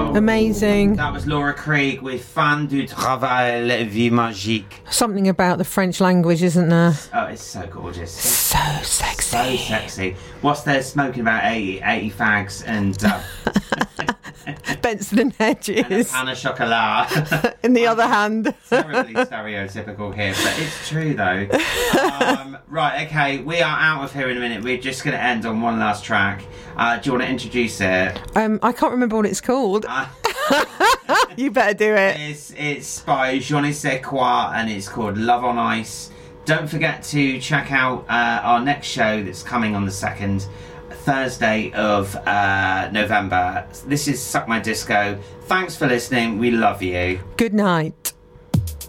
Amazing. That was Laura Krieg with Fan du Travail Vie Magique. Something about the French language, isn't there? Oh, it's so gorgeous. So sexy. So sexy. Whilst they're smoking about 80 fags and Benson and Hedges. and a chocolat. In the other hand. Terribly stereotypical here, but it's true though. Right, okay, we are out of here in a minute. We're just going to end on one last track. Do you want to introduce it? I can't remember what it's called. You better do it. It's by Je ne sais quoi and it's called Love on Ice. Don't forget to check out our next show that's coming on the 2nd Thursday of November. This is Suck My Disco. Thanks for listening. We love you. Good night.